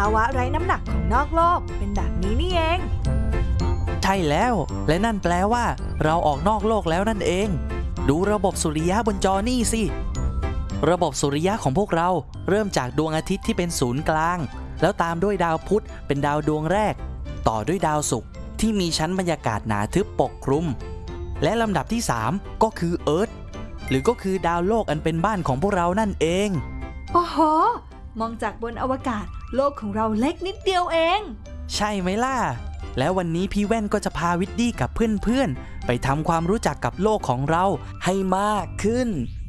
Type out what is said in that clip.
าวะไร้น้ำหนักของนอกโลกเป็นแบบนี้นี่เองใช่แล้วและนั่นแปลว่าเราออกนอกโลกแล้วนั่นเองดูระบบสุริยะบนจอนี่สิระบบสุริยะของพวกเราเริ่มจากดวงอาทิตย์ที่เป็นศูนย์กลางแล้วตามด้วยดาวพุธเป็นดาวดวงแรกต่อด้วยดาวศุกร์ที่มีชั้นบรรยากาศหนาทึบปกคลุมและลำดับที่3ก็คือเอิร์ธหรือก็คือดาวโลกอันเป็นบ้านของพวกเรานั่นเองโอ้โหมองจากบนอวกาศโลกของเราเล็กนิดเดียวเองใช่ไหมล่ะแล้ววันนี้พี่แว่นก็จะพาวิดดี้กับเพื่อนๆไปทำความรู้จักกับโลกของเราให้มากขึ้น